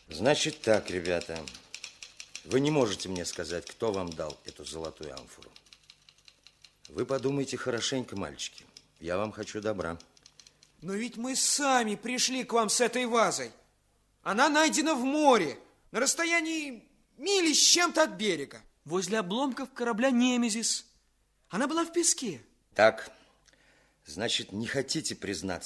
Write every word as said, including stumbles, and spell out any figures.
Значит так, ребята. Вы не можете мне сказать, кто вам дал эту золотую амфору. Вы подумайте хорошенько, мальчики. Я вам хочу добра. Но ведь мы сами пришли к вам с этой вазой. Она найдена в море, на расстоянии мили с чем-то от берега. Возле обломков корабля «Немезис». Она была в песке. Так, значит, не хотите признаться